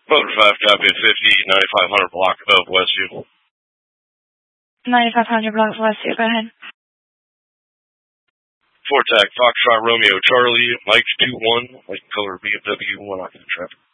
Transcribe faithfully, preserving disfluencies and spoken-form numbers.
Motor five, copy at fifty, ninety-five hundred block of Westview. ninety-five hundred block of Westview, go ahead. Four tac, Foxtrot Romeo Charlie, Mike two one, light color B M W, one occupant traffic.